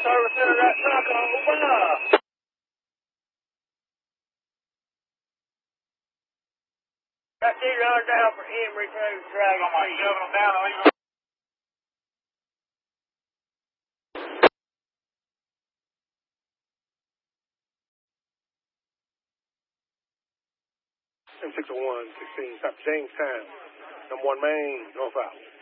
service center that truck over. That dude run down for Emory Road Dragon. I'm like shoving them down and leaving them. 601, 16, stop Jamestown. Number 1 Main, north out.